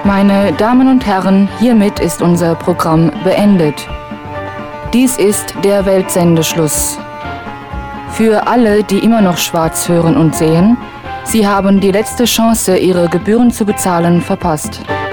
Meine Damen und Herren, hiermit ist unser Programm beendet. Dies ist der Weltsendeschluss. Für alle, die immer noch schwarz hören und sehen, Sie haben die letzte Chance, Ihre Gebühren zu bezahlen, verpasst.